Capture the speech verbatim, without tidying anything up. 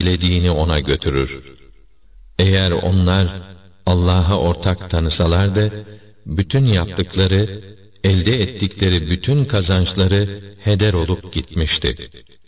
dilediğini ona götürür. Eğer onlar Allah'a ortak tanısalardı, bütün yaptıkları, elde ettikleri bütün kazançları heder olup gitmişti.